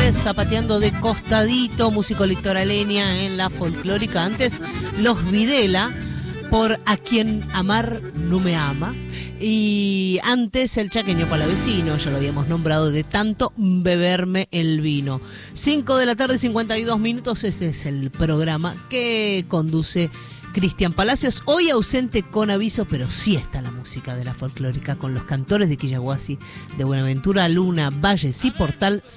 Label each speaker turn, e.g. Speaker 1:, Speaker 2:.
Speaker 1: zapateando de costadito, músico litoraleña en la folclórica. Antes, Los Videla, por A quien amar no me ama. Y antes el chaqueño palavecino, ya lo habíamos nombrado, de tanto beberme el vino. 5 de la tarde, 52 minutos, ese es el programa que conduce Cristian Palacios, hoy ausente con aviso, pero sí está la música de la folclórica con los cantores de Quillaguasi, de Buenaventura, Luna, Valles y Portal.